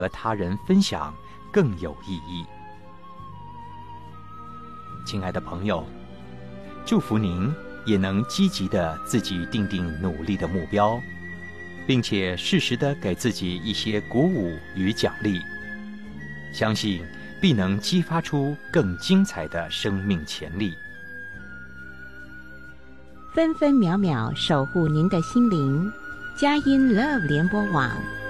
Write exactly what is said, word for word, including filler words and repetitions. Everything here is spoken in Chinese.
和他人分享更有意义。亲爱的朋友，祝福您也能积极的自己定定努力的目标，并且适时的给自己一些鼓舞与奖励，相信必能激发出更精彩的生命潜力。 分分秒秒守护您的心灵，佳音 Love 联播网